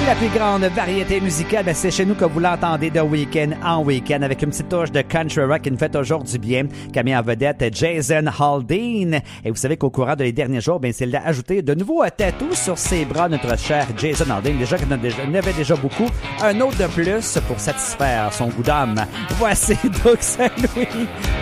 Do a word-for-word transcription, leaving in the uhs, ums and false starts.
La plus grande variété musicale, ben c'est chez nous que vous l'entendez de week-end en week-end avec une petite touche de country rock qui nous fait toujours du bien. Camille en vedette Jason Aldean. Et vous savez qu'au courant des derniers jours, ben c'est ajouté de nouveaux tatous sur ses bras, notre cher Jason Aldean. Déjà qu'il en avait déjà beaucoup. Un autre de plus pour satisfaire son goût d'âme. Voici Doug Saint-Louis.